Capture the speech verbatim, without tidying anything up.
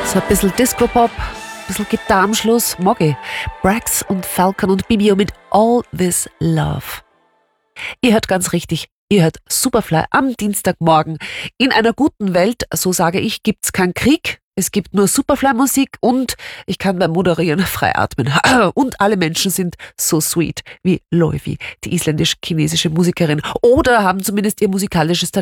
So ein bisschen Disco-Pop, ein bisschen Gitarrenschluss, mag ich. Brax und Falcon und Bibio mit All This Love. Ihr hört ganz richtig, ihr hört Superfly am Dienstagmorgen. In einer guten Welt, so sage ich, gibt's keinen Krieg. Es gibt nur Superfly-Musik und ich kann beim Moderieren frei atmen. Und alle Menschen sind so sweet wie Loivi, die isländisch-chinesische Musikerin. Oder haben zumindest ihr musikalisches Talent